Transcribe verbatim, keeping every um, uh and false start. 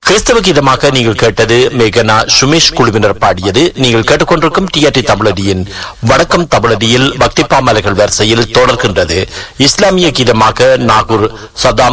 கிறிஸ்தவ கீதமாக நீங்கள் கேட்டது மேகனா சுமேஷ் குழுவினர் பாடியது. நீங்கள் கேட்டுக்கொண்டிருக்கும் டிஆர்டி தமிழடியின் வணக்கம் தமிழடியில் பக்தி பாமாலைகள் வரிசையில் தொடர்கின்றது. இஸ்லாமிய கீதமாக நாகூர் சதாம்